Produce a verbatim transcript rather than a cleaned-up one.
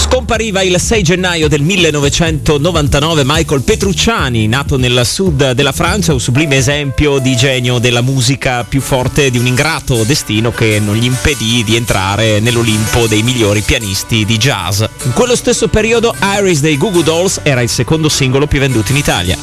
Scompariva il sei gennaio del millenovecentonovantanove Michael Petrucciani, nato nel sud della Francia, un sublime esempio di genio della musica, più forte di un ingrato destino che non gli impedì di entrare nell'Olimpo dei migliori pianisti di jazz. In quello stesso periodo Iris dei Goo Goo Dolls era il secondo singolo più venduto in Italia.